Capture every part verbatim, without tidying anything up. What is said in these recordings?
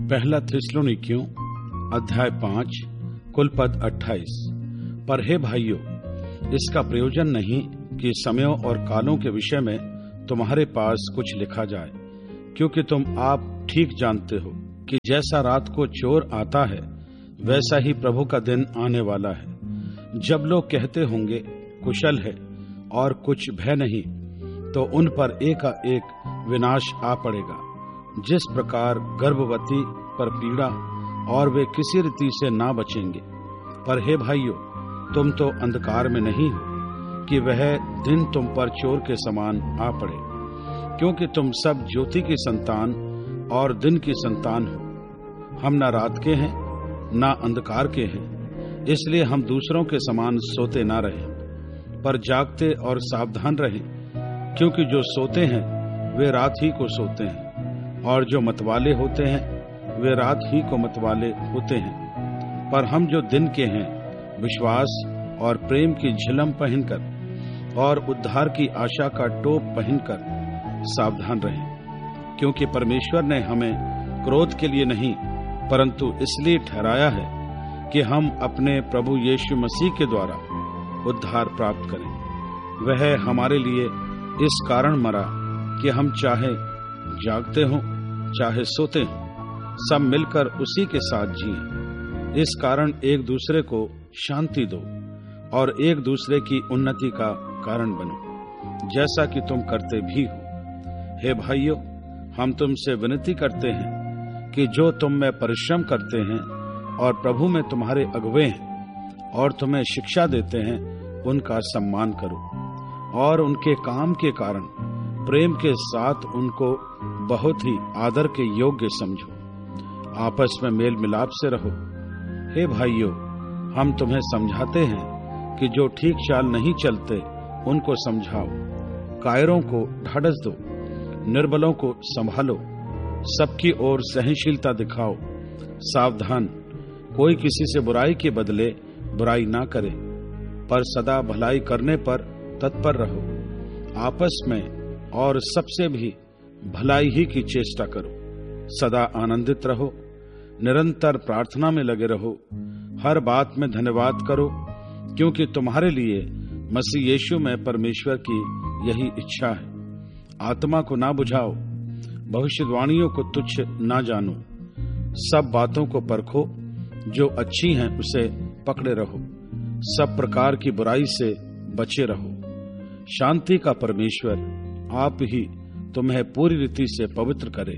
पहला थिस्सलुनीकियों अध्याय पांच कुल पद अट्ठाईस। पर हे भाइयों, इसका प्रयोजन नहीं कि समयों और कालों के विषय में तुम्हारे पास कुछ लिखा जाए, क्योंकि तुम आप ठीक जानते हो कि जैसा रात को चोर आता है वैसा ही प्रभु का दिन आने वाला है। जब लोग कहते होंगे कुशल है और कुछ भय नहीं, तो उन पर एकाएक विनाश आ पड़ेगा। जिस प्रकार गर्भवती पर पीड़ा, और वे किसी रीति से ना बचेंगे। पर हे भाइयों, तुम तो अंधकार में नहीं हो कि वह दिन तुम पर चोर के समान आ पड़े, क्योंकि तुम सब ज्योति की संतान और दिन की संतान हो। हम न रात के हैं न अंधकार के हैं, इसलिए हम दूसरों के समान सोते ना रहें, पर जागते और सावधान रहें। क्योंकि जो सोते हैं वे रात ही को सोते हैं, और जो मतवाले होते हैं वे रात ही को मतवाले होते हैं। पर हम जो दिन के हैं, विश्वास और प्रेम की झिलम पहनकर और उद्धार की आशा का टोप पहनकर सावधान रहें। क्योंकि परमेश्वर ने हमें क्रोध के लिए नहीं, परंतु इसलिए ठहराया है कि हम अपने प्रभु यीशु मसीह के द्वारा उद्धार प्राप्त करें। वह हमारे लिए इस कारण मरा कि हम चाहे जागते हों चाहे सोते हों, सब मिलकर उसी के साथ जिएं। इस कारण एक दूसरे को शांति दो और एक दूसरे की उन्नति का कारण बनो, जैसा कि तुम करते भी हो। हे भाइयों, हम तुमसे विनती करते हैं कि जो तुम में परिश्रम करते हैं और प्रभु में तुम्हारे अगुवे हैं और तुम्हें शिक्षा देते हैं, उनका सम्मान करो और उनके काम के कारण प्रेम के साथ उनको बहुत ही आदर के योग्य समझो। आपस में मेल मिलाप से रहो। हे भाइयों, हम तुम्हें समझाते हैं कि जो ठीक चाल नहीं चलते उनको समझाओ। कायरों को ढाढ़स दो, निर्बलों को संभालो, सबकी ओर सहनशीलता दिखाओ। सावधान, कोई किसी से बुराई के बदले बुराई ना करे, पर सदा भलाई करने पर तत्पर रहो। आपस में और सबसे भी भलाई ही की चेष्टा करो। सदा आनंदित रहो, निरंतर प्रार्थना में लगे रहो। हर बात में धन्यवाद करो, क्योंकि तुम्हारे लिए मसीह यीशु में परमेश्वर की यही इच्छा है। आत्मा को ना बुझाओ, भविष्यवाणियों को तुच्छ ना जानो। सब बातों को परखो, जो अच्छी हैं उसे पकड़े रहो। सब प्रकार की बुराई से बचे रहो। शांति का परमेश्वर आप ही तुम्हें पूरी रीति से पवित्र करे,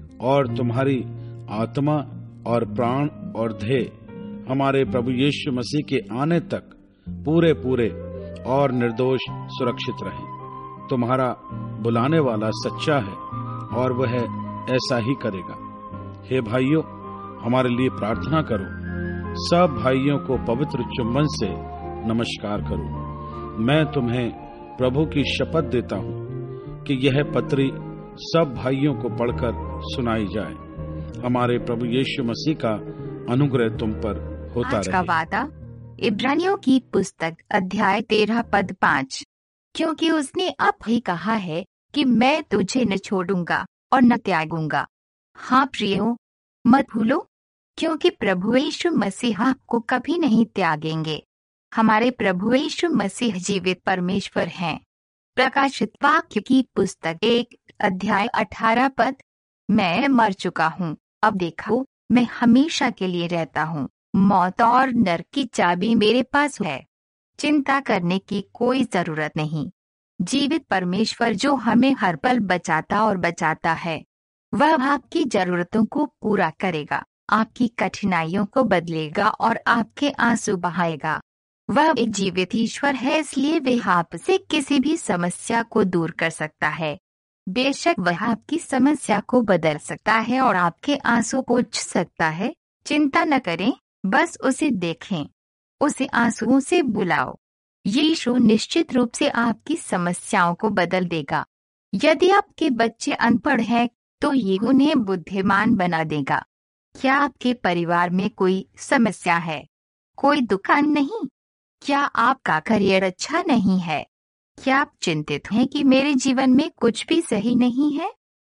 और तुम्हारी आत्मा और प्राण और ध्येय हमारे प्रभु यीशु मसीह के आने तक पूरे पूरे और निर्दोष सुरक्षित रहे। तुम्हारा बुलाने वाला सच्चा है और वह ऐसा ही करेगा। हे भाइयों, हमारे लिए प्रार्थना करो। सब भाइयों को पवित्र चुंबन से नमस्कार करो। मैं तुम्हें प्रभु की शपथ देता हूँ कि यह पत्री सब भाइयों को पढ़कर सुनाई जाए। हमारे प्रभु यीशु मसीह का अनुग्रह तुम पर होता आज रहे। का वादा इब्रानियों की पुस्तक अध्याय तेरह पद पाँच। क्योंकि उसने अब ही कहा है कि मैं तुझे न छोड़ूंगा और न त्यागूंगा। हाँ प्रियो, मत भूलो, क्योंकि प्रभु यीशु मसीह आपको कभी नहीं त्यागेंगे। हमारे प्रभु यीशु मसीह जीवित परमेश्वर हैं। प्रकाशित वाक्य की पुस्तक एक अध्याय अठारह पद। मैं मर चुका हूँ, अब देखो मैं हमेशा के लिए रहता हूँ। मौत और नरक की चाबी मेरे पास है। चिंता करने की कोई जरूरत नहीं। जीवित परमेश्वर जो हमें हर पल बचाता और बचाता है, वह आपकी जरूरतों को पूरा करेगा, आपकी कठिनाइयों को बदलेगा और आपके आंसू बहाएगा। वह एक जीवित ईश्वर है, इसलिए वह आपसे किसी भी समस्या को दूर कर सकता है। बेशक वह आपकी समस्या को बदल सकता है और आपके आंसू पोंछ सकता है। चिंता न करें, बस उसे देखें, उसे आंसुओं से बुलाओ। यीशु निश्चित रूप से आपकी समस्याओं को बदल देगा। यदि आपके बच्चे अनपढ़ हैं, तो ये उन्हें बुद्धिमान बना देगा। क्या आपके परिवार में कोई समस्या है? कोई दुकान नहीं? क्या आपका करियर अच्छा नहीं है? क्या आप चिंतित हैं कि मेरे जीवन में कुछ भी सही नहीं है?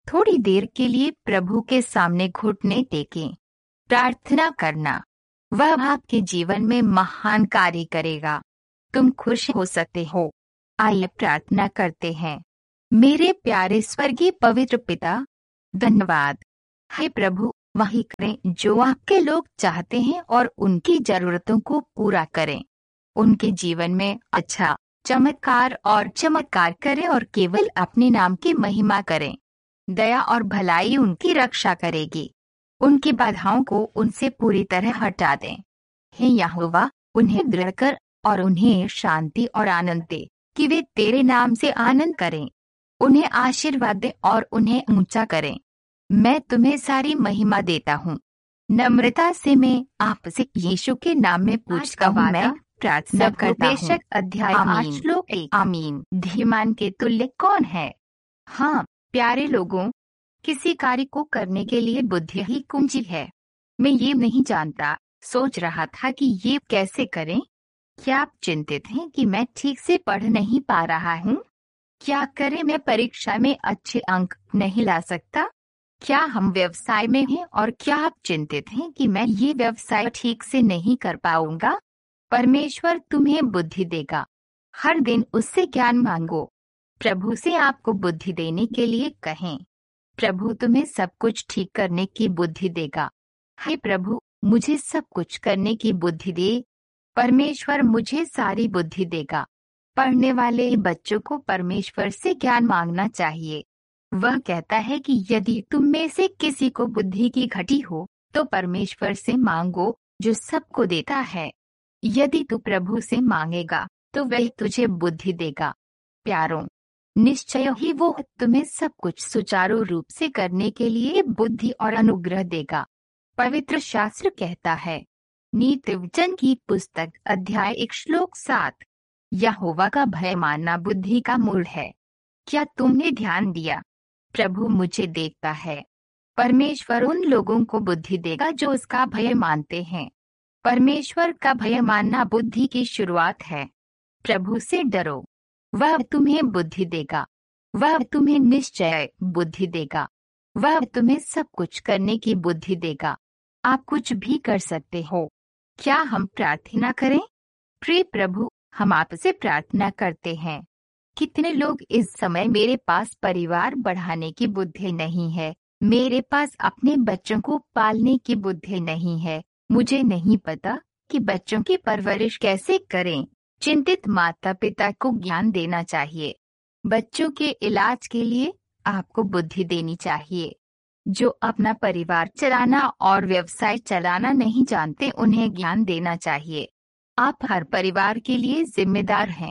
थोड़ी देर के लिए प्रभु के सामने घुटने टेकें। प्रार्थना करना, वह आपके जीवन में महान कार्य करेगा। तुम खुश हो सकते हो। आइए प्रार्थना करते हैं। मेरे प्यारे स्वर्गीय पवित्र पिता, धन्यवाद। हे प्रभु, वही करें जो आपके लोग चाहते हैं और उनकी जरूरतों को पूरा करें। उनके जीवन में अच्छा चमत्कार और चमत्कार करें और केवल अपने नाम की महिमा करें। दया और भलाई उनकी रक्षा करेगी। उनकी बाधाओं को उनसे पूरी तरह हटा दें। हे यहोवा, उन्हें दृढ़ कर और उन्हें शांति और आनंद दे कि वे तेरे नाम से आनंद करें। उन्हें आशीर्वाद दे और उन्हें ऊंचा करें। मैं तुम्हें सारी महिमा देता हूँ। नम्रता से मैं आपसे यीशु के नाम में पूछता हूँ। मैं प्रार्थना करता हूँ। बेशक अध्याय आठ श्लोक एक। आमीन। धीमान के तुल्य कौन है? हाँ प्यारे लोगों, किसी कार्य को करने के लिए बुद्धि ही कुंजी है। मैं ये नहीं जानता, सोच रहा था कि ये कैसे करें। क्या आप चिंतित हैं कि मैं ठीक से पढ़ नहीं पा रहा हूँ? क्या करें, मैं परीक्षा में अच्छे अंक नहीं ला सकता? क्या हम व्यवसाय में हैं और क्या आप चिंतित हैं कि मैं ये व्यवसाय ठीक से नहीं कर पाऊंगा? परमेश्वर तुम्हें बुद्धि देगा। हर दिन उससे ज्ञान मांगो। प्रभु से आपको बुद्धि देने के लिए कहें। प्रभु तुम्हें सब कुछ ठीक करने की बुद्धि देगा। हे प्रभु, मुझे सब कुछ करने की बुद्धि दे। परमेश्वर मुझे सारी बुद्धि देगा। पढ़ने वाले बच्चों को परमेश्वर से ज्ञान मांगना चाहिए। वह कहता है कि यदि तुम में से किसी को बुद्धि की घटी हो तो परमेश्वर से मांगो जो सबको देता है। यदि तू प्रभु से मांगेगा तो वह तुझे बुद्धि देगा। प्यारों, निश्चय ही वो तुम्हें सब कुछ सुचारू रूप से करने के लिए बुद्धि और अनुग्रह देगा। पवित्र शास्त्र कहता है, नीति वचन की पुस्तक अध्याय एक श्लोक सात, यहोवा का भय मानना बुद्धि का मूल है। क्या तुमने ध्यान दिया? प्रभु मुझे देखता है। परमेश्वर उन लोगों को बुद्धि देगा जो उसका भय मानते हैं। परमेश्वर का भय मानना बुद्धि की शुरुआत है। प्रभु से डरो, वह तुम्हें बुद्धि देगा। वह तुम्हें निश्चय बुद्धि देगा। वह तुम्हें सब कुछ करने की बुद्धि देगा। आप कुछ भी कर सकते हो। क्या हम प्रार्थना करें? प्रिय प्रभु, हम आपसे प्रार्थना करते हैं। कितने लोग इस समय मेरे पास परिवार बढ़ाने की बुद्धि नहीं है, मेरे पास अपने बच्चों को पालने की बुद्धि नहीं है, मुझे नहीं पता कि बच्चों की परवरिश कैसे करें। चिंतित माता पिता को ज्ञान देना चाहिए। बच्चों के इलाज के लिए आपको बुद्धि देनी चाहिए। जो अपना परिवार चलाना और व्यवसाय चलाना नहीं जानते, उन्हें ज्ञान देना चाहिए। आप हर परिवार के लिए जिम्मेदार हैं।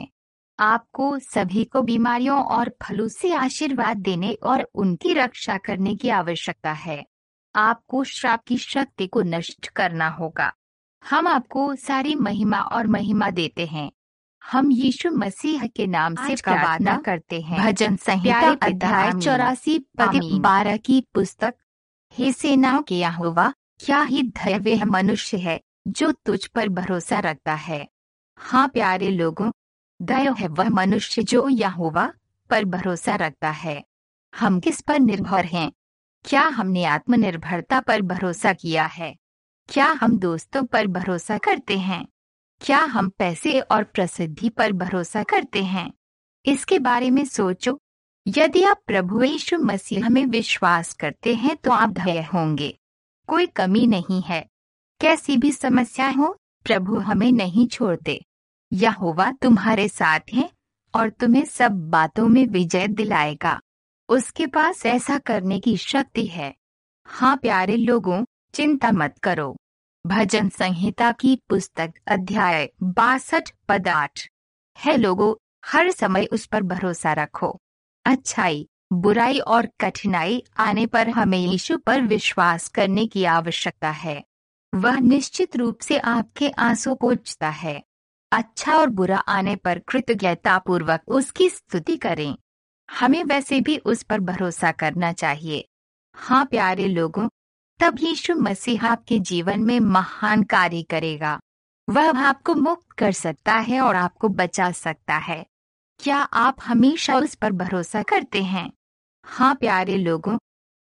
आपको सभी को बीमारियों और फलों से आशीर्वाद देने और उनकी रक्षा करने की आवश्यकता है। आपको श्राप की शक्ति को नष्ट करना होगा। हम आपको सारी महिमा और महिमा देते हैं। हम यीशु मसीह के नाम से प्रार्थना करते हैं। भजन संहिता अध्याय चौरासी पद बारह की पुस्तक। हे सेनाओं के यहोवा, क्या ही धैर्य है मनुष्य है जो तुझ पर भरोसा रखता है। हाँ प्यारे लोगों, दया है वह मनुष्य जो यहोवा पर भरोसा रखता है। हम किस पर निर्भर हैं? क्या हमने आत्मनिर्भरता पर भरोसा किया है? क्या हम दोस्तों पर भरोसा करते हैं? क्या हम पैसे और प्रसिद्धि पर भरोसा करते हैं? इसके बारे में सोचो। यदि आप प्रभु यीशु मसीह में विश्वास करते हैं तो आप धन्य होंगे। कोई कमी नहीं है। कैसी भी समस्या हो, प्रभु हमें नहीं छोड़ते। यहोवा तुम्हारे साथ है और तुम्हें सब बातों में विजय दिलाएगा। उसके पास ऐसा करने की शक्ति है। हाँ प्यारे लोगों, चिंता मत करो। भजन संहिता की पुस्तक अध्याय बासठ पद आठ। है लोगों, हर समय उस पर भरोसा रखो। अच्छाई, बुराई और कठिनाई आने पर हमें यीशु पर विश्वास करने की आवश्यकता है। वह निश्चित रूप से आपके आंसू पोंछता है। अच्छा और बुरा आने पर कृतज्ञतापूर्वक उसकी स्तुति करें। हमें वैसे भी उस पर भरोसा करना चाहिए। हाँ प्यारे लोगों, तब यीशु मसीह आपके जीवन में महान कार्य करेगा। वह आपको मुक्त कर सकता है और आपको बचा सकता है। क्या आप हमेशा उस पर भरोसा करते हैं? हाँ प्यारे लोगों,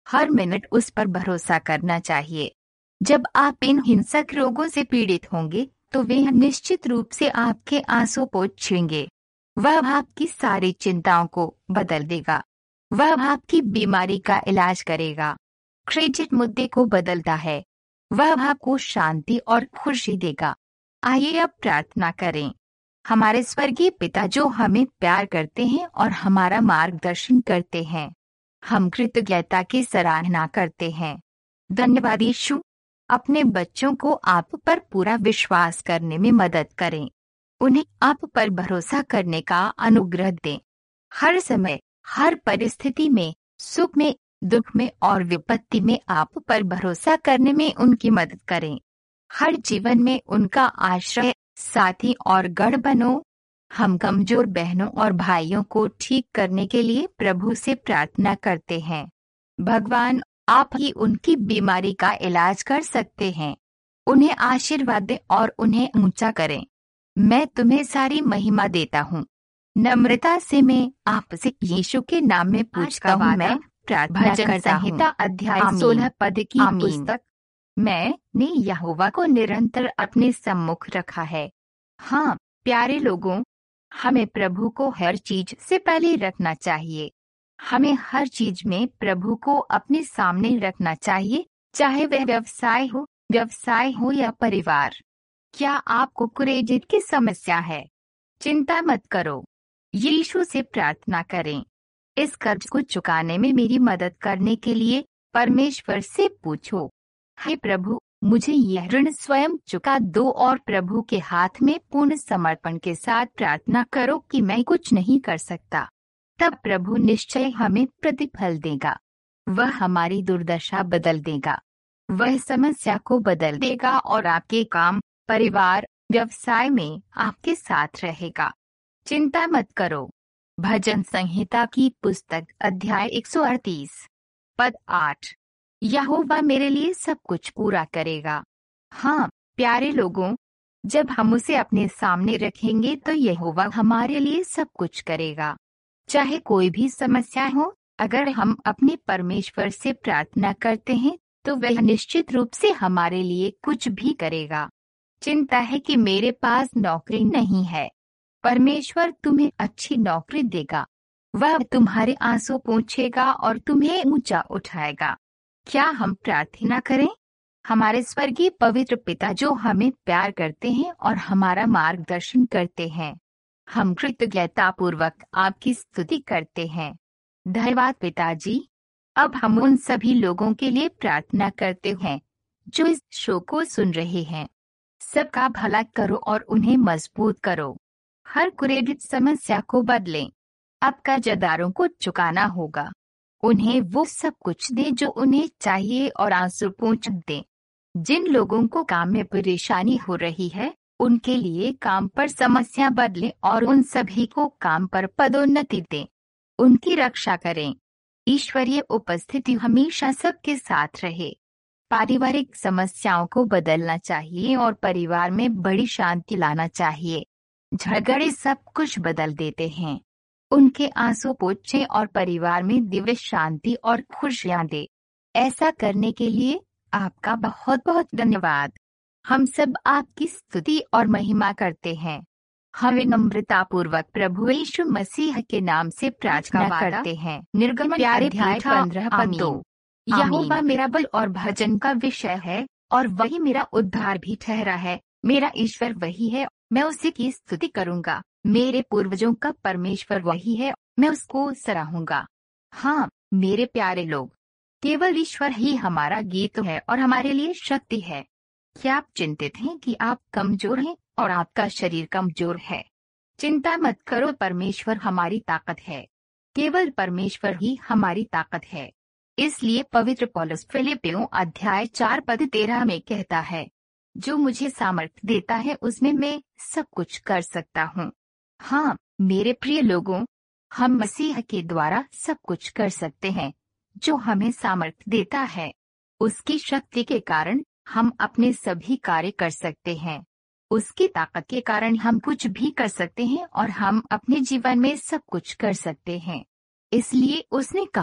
हर मिनट उस पर भरोसा करना चाहिए। जब आप इन हिंसक रोगों से पीड़ित होंगे तो वे निश्चित रूप से आपके आंसू पोंछेंगे। वह आपकी सारी चिंताओं को बदल देगा। वह आपकी बीमारी का इलाज करेगा। क्रेडिट मुद्दे को बदलता है। वह आपको शांति और खुशी देगा। आइए अब प्रार्थना करें। हमारे स्वर्गीय पिता जो हमें प्यार करते हैं और हमारा मार्गदर्शन करते हैं, हम कृतज्ञता की सराहना करते हैं। धन्यवाद यीशु। अपने बच्चों को आप पर पूरा विश्वास करने में मदद करें। उन्हें आप पर भरोसा करने का अनुग्रह दें। हर समय, हर परिस्थिति में, सुख में, दुख में और विपत्ति में आप पर भरोसा करने में उनकी मदद करें। हर जीवन में उनका आश्रय, साथी और गढ़ बनो। हम कमजोर बहनों और भाइयों को ठीक करने के लिए प्रभु से प्रार्थना करते हैं। भगवान, आप ही उनकी बीमारी का इलाज कर सकते हैं। उन्हें आशीर्वाद दें और उन्हें ऊंचा करें। मैं तुम्हें सारी महिमा देता हूँ। नम्रता से मैं आपसे यीशु के नाम में पूछता हूँ। मैं प्रार्थना करता हूँ। अध्याय सोलह पद की पुस्तक। मैंने यहोवा को निरंतर अपने सम्मुख रखा है। हाँ प्यारे लोगों, हमें प्रभु को हर चीज से पहले रखना चाहिए। हमें हर चीज में प्रभु को अपने सामने रखना चाहिए, चाहे वह व्यवसाय हो व्यवसाय हो या परिवार। क्या आपको क्रेडिट की समस्या है? चिंता मत करो, यीशु से प्रार्थना करें। इस कर्ज को चुकाने में मेरी मदद करने के लिए परमेश्वर से पूछो। हे प्रभु, मुझे यह ऋण स्वयं चुका दो और प्रभु के हाथ में पूर्ण समर्पण के साथ प्रार्थना करो कि मैं कुछ नहीं कर सकता। तब प्रभु निश्चय हमें प्रतिफल देगा। वह हमारी दुर्दशा बदल देगा। वह समस्या को बदल देगा और आपके काम, परिवार, व्यवसाय में आपके साथ रहेगा। चिंता मत करो। भजन संहिता की पुस्तक अध्याय एक सौ अड़तीस पद आठ। यहोवा मेरे लिए सब कुछ पूरा करेगा। हाँ प्यारे लोगों, जब हम उसे अपने सामने रखेंगे तो यहोवा हमारे लिए सब कुछ करेगा। चाहे कोई भी समस्या हो, अगर हम अपने परमेश्वर से प्रार्थना करते हैं तो वह निश्चित रूप से हमारे लिए कुछ भी करेगा। चिंता है कि मेरे पास नौकरी नहीं है। परमेश्वर तुम्हें अच्छी नौकरी देगा। वह तुम्हारे आंसू पोंछेगा और तुम्हें ऊंचा उठाएगा। क्या हम प्रार्थना करें? हमारे स्वर्गीय पवित्र पिता जो हमें प्यार करते हैं और हमारा मार्गदर्शन करते हैं, हम कृतज्ञता पूर्वक आपकी स्तुति करते हैं। धन्यवाद पिताजी। अब हम उन सभी लोगों के लिए प्रार्थना करते हैं जो इस शो को सुन रहे हैं। सबका भला करो और उन्हें मजबूत करो। हर क्रेडिट समस्या को बदलें। अब कर्जदारों को चुकाना होगा। उन्हें वो सब कुछ दे जो उन्हें चाहिए और आंसू पोंछ दें। जिन लोगों को काम में परेशानी हो रही है, उनके लिए काम पर समस्या बदलें और उन सभी को काम पर पदोन्नति दें। उनकी रक्षा करें। ईश्वरीय उपस्थिति हमेशा सबके साथ रहे। पारिवारिक समस्याओं को बदलना चाहिए और परिवार में बड़ी शांति लाना चाहिए। झगड़े सब कुछ बदल देते हैं। उनके आंसू पोंछें और परिवार में दिव्य शांति और खुशियां दे। ऐसा करने के लिए आपका बहुत बहुत धन्यवाद। हम सब आपकी स्तुति और महिमा करते हैं। हमें नम्रता पूर्वक प्रभु यीशु मसीह के नाम से प्रार्थना करते हैं। निर्गमन अध्याय पंद्रह पद दो। यहोवा मेरा बल और भजन का विषय है और वही मेरा उद्धार भी ठहरा है। मेरा ईश्वर वही है, मैं उसी की स्तुति करूंगा। मेरे पूर्वजों का परमेश्वर वही है, मैं उसको सराहूंगा। हाँ मेरे प्यारे लोग, केवल ईश्वर ही हमारा गीत है और हमारे लिए शक्ति है। क्या आप चिंतित हैं कि आप कमजोर हैं और आपका शरीर कमजोर है? चिंता मत करो, परमेश्वर हमारी ताकत है। केवल परमेश्वर ही हमारी ताकत है। इसलिए पवित्र पौलुस फिलिप्पियों अध्याय चार पद तेरह में कहता है, जो मुझे सामर्थ्य देता है उसमें मैं सब कुछ कर सकता हूँ। हाँ मेरे प्रिय लोगों, हम मसीह के द्वारा सब कुछ कर सकते हैं जो हमें सामर्थ्य देता है। उसकी शक्ति के कारण हम अपने सभी कार्य कर सकते हैं। उसकी ताकत के कारण हम कुछ भी कर सकते हैं और हम अपने जीवन में सब कुछ कर सकते हैं। इसलिए उसने कहा,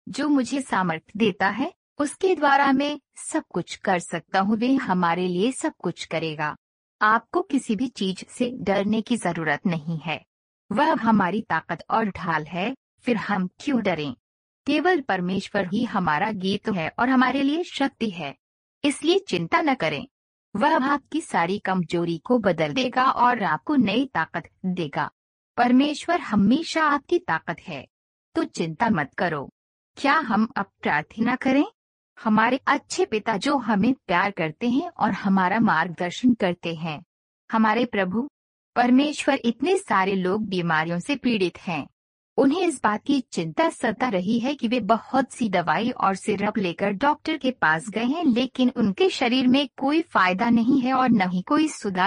जो मुझे सामर्थ्य देता है, उसके द्वारा मैं सब कुछ कर सकता हूँ। वे हमारे लिए सब कुछ करेगा। आपको किसी भी चीज से डरने की जरूरत नहीं है। वह हमारी ताकत और ढाल है, फिर हम क्यों डरें? केवल परमेश्वर ही हमारा गीत है और हमारे लिए शक्ति है। इसलिए चिंता न करें। वह आपकी सारी कमजोरी को बदल देगा और आपको नई ताकत देगा। परमेश्वर हमेशा आपकी ताकत है, तो चिंता मत करो। क्या हम अब प्रार्थना करें? हमारे अच्छे पिता जो हमें प्यार करते हैं और हमारा मार्गदर्शन करते हैं, हमारे प्रभु परमेश्वर, इतने सारे लोग बीमारियों से पीड़ित हैं। उन्हें इस बात की चिंता सता रही है कि वे बहुत सी दवाई और सिरप लेकर डॉक्टर के पास गए हैं, लेकिन उनके शरीर में कोई फायदा नहीं है और न ही कोई सुधार